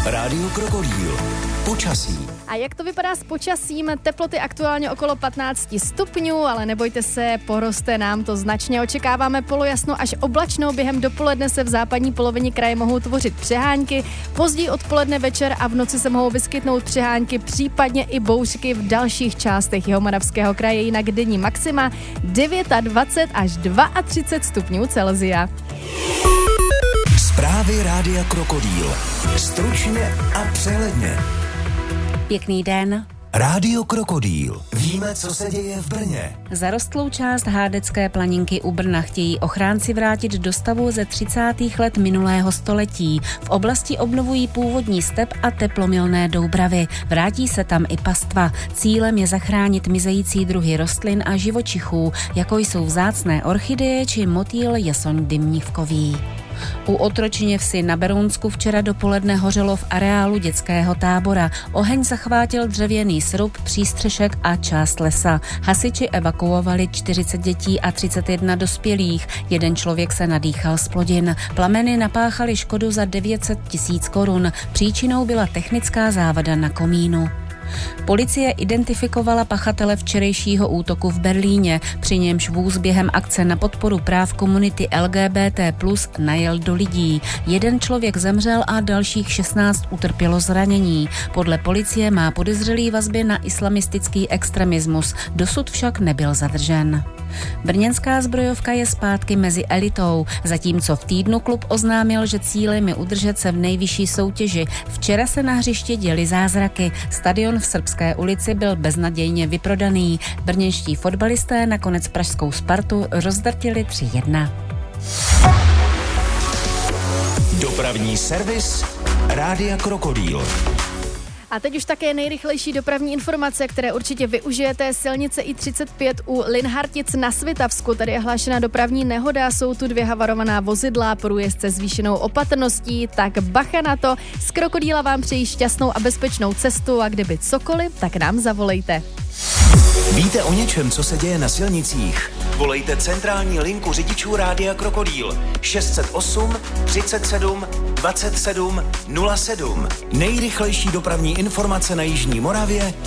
Rádio Krokodýl. Počasí. A jak to vypadá s počasím? Teploty aktuálně okolo 15 stupňů, ale nebojte se, poroste nám to značně. Očekáváme polojasno až oblačno. Během dopoledne se v západní polovině kraje mohou tvořit přehánky. Později odpoledne, večer a v noci se mohou vyskytnout přehánky, případně i bouřky v dalších částech Jihomoravského kraje. Jinak denní maxima 29 až 32 stupňů Celsia. Zprávy Rádia Krokodýl. Stručně a přehledně. Pěkný den. Rádio Krokodýl. Víme, co se děje v Brně. Zarostlou část Hádecké planinky u Brna chtějí ochránci vrátit do stavu ze 30. let minulého století. V oblasti obnovují původní step a teplomilné doubravy. Vrátí se tam i pastva. Cílem je zachránit mizející druhy rostlin a živočichů, jako jsou vzácné orchideje či motýl jasoň dymnívkový. U Otročiněvsi na Berounsku včera dopoledne hořelo v areálu dětského tábora. Oheň zachvátil dřevěný srub, přístřešek a část lesa. Hasiči evakuovali 40 dětí a 31 dospělých. Jeden člověk se nadýchal z plodin. Plameny napáchaly škodu za 900 000 korun. Příčinou byla technická závada na komínu. Policie identifikovala pachatele včerejšího útoku v Berlíně, při němž vůz během akce na podporu práv komunity LGBT+ najel do lidí. Jeden člověk zemřel a dalších 16 utrpělo zranění. Podle policie má podezřelý vazby na islamistický extremismus, dosud však nebyl zadržen. Brněnská zbrojovka je zpátky mezi elitou, zatímco v týdnu klub oznámil, že cílem je udržet se v nejvyšší soutěži. Včera se na hřiště děly zázraky. Stadion v Srbské ulici byl beznadějně vyprodaný. Brněnští fotbalisté nakonec pražskou Spartu rozdrtili 3-1. Dopravní servis Rádia Krokodýl. A teď už také nejrychlejší dopravní informace, které určitě využijete. Silnice I35 u Linhartic na Svitavsku. Tady je hlášena dopravní nehoda, jsou tu 2 havarovaná vozidla, průjezd se zvýšenou opatrností, tak bacha na to. Z Krokodýla vám přejí šťastnou a bezpečnou cestu a kdyby cokoliv, tak nám zavolejte. Víte o něčem, co se děje na silnicích? Volejte centrální linku řidičů Rádia Krokodýl 608 37 27 07. Nejrychlejší dopravní informace na jižní Moravě